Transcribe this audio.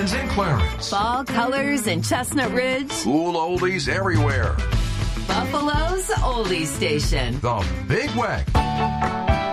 Athens and Clarence. Fall colors in Chestnut Ridge. Cool oldies everywhere. Buffalo's Oldie Station. The Big Wagon.